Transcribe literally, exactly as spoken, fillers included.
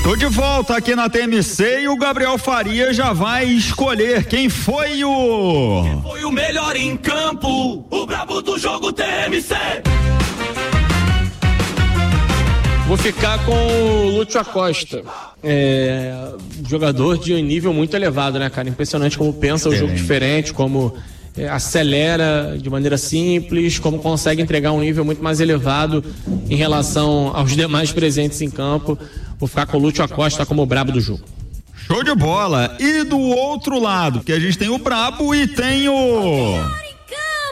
Tô de volta aqui na T M C e o Gabriel Faria já vai escolher quem foi o... Quem foi o melhor em campo, o brabo do jogo T M C. Vou ficar com o Lúcio Acosta. É, jogador de um nível muito elevado, né, cara? Impressionante como pensa o jogo diferente, como é, acelera de maneira simples, como consegue entregar um nível muito mais elevado em relação aos demais presentes em campo. Vou ficar com o Lúcio Acosta como o brabo do jogo. Show de bola. E do outro lado, que a gente tem o brabo e tem o...